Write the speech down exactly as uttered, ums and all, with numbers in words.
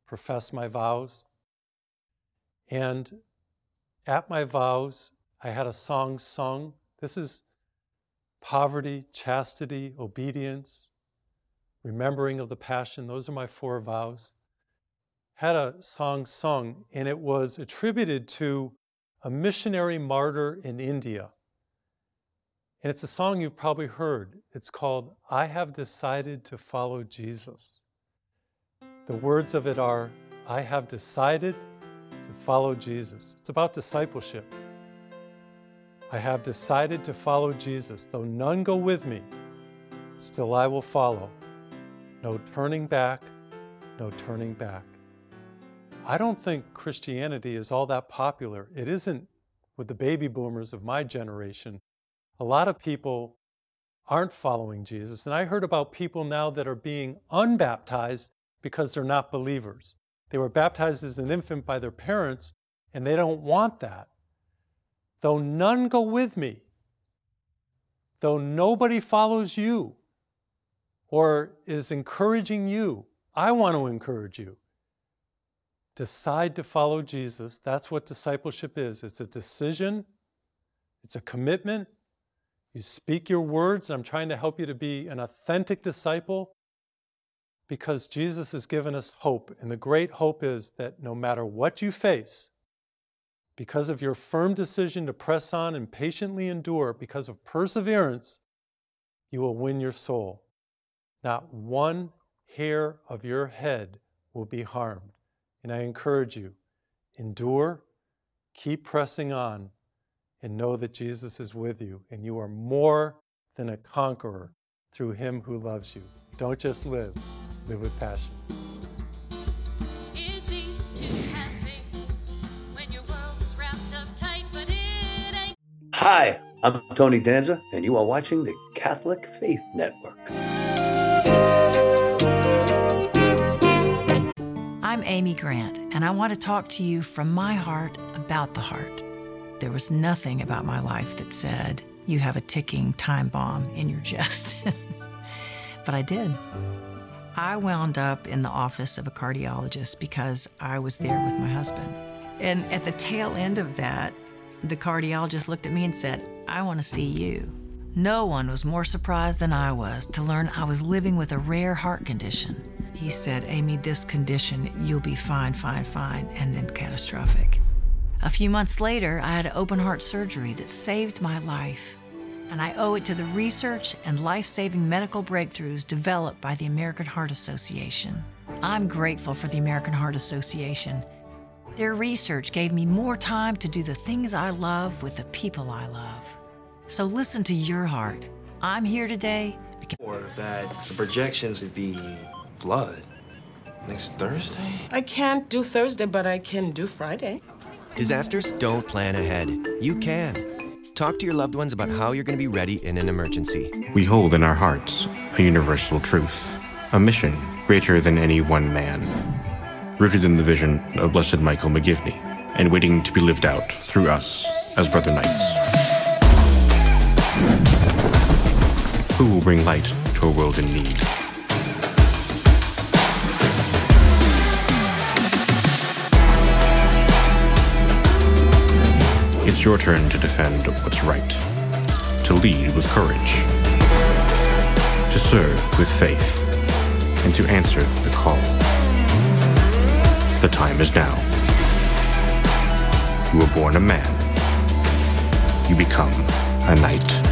profess my vows. And at my vows, I had a song sung. This is poverty, chastity, obedience, remembering of the passion. Those are my four vows. Had a song sung, and it was attributed to a missionary martyr in India. And it's a song you've probably heard. It's called, I Have Decided to Follow Jesus. The words of it are, I have decided to follow Jesus. It's about discipleship. I have decided to follow Jesus. Though none go with me, still I will follow. No turning back, no turning back. I don't think Christianity is all that popular. It isn't with the baby boomers of my generation. A lot of people aren't following Jesus. And I heard about people now that are being unbaptized because they're not believers. They were baptized as an infant by their parents, and they don't want that. Though none go with me, though nobody follows you or is encouraging you, I want to encourage you. Decide to follow Jesus. That's what discipleship is. It's a decision. It's a commitment. You speak your words, and I'm trying to help you to be an authentic disciple because Jesus has given us hope. And the great hope is that no matter what you face, because of your firm decision to press on and patiently endure, because of perseverance, you will win your soul. Not one hair of your head will be harmed. And I encourage you, endure, keep pressing on, and know that Jesus is with you, and you are more than a conqueror through him who loves you. Don't just live, live with passion. It's easy to have faith when your world is wrapped up tight, but it ain't. Hi, I'm Tony Danza, and you are watching the Catholic Faith Network. I'm Amy Grant, and I want to talk to you from my heart about the heart. There was nothing about my life that said, you have a ticking time bomb in your chest. But I did. I wound up in the office of a cardiologist because I was there with my husband. And at the tail end of that, the cardiologist looked at me and said, I want to see you. No one was more surprised than I was to learn I was living with a rare heart condition. He said, Amy, this condition, you'll be fine, fine, fine, and then catastrophic. A few months later, I had open heart surgery that saved my life. And I owe it to the research and life-saving medical breakthroughs developed by the American Heart Association. I'm grateful for the American Heart Association. Their research gave me more time to do the things I love with the people I love. So listen to your heart. I'm here today because... Or that the projections would be blood next Thursday? I can't do Thursday, but I can do Friday. Disasters don't plan ahead. You can. Talk to your loved ones about how you're going to be ready in an emergency. We hold in our hearts a universal truth, a mission greater than any one man, rooted in the vision of Blessed Michael McGivney and waiting to be lived out through us as brother knights. Who will bring light to a world in need? It's your turn to defend what's right, to lead with courage, to serve with faith, and to answer the call. The time is now. You were born a man. You become a knight.